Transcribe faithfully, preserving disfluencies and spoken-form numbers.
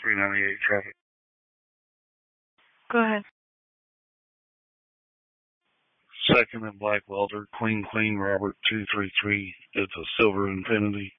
three ninety-eight traffic. Go ahead. Second and Black Welder, Queen Queen Robert two three three. It's a silver Infinity.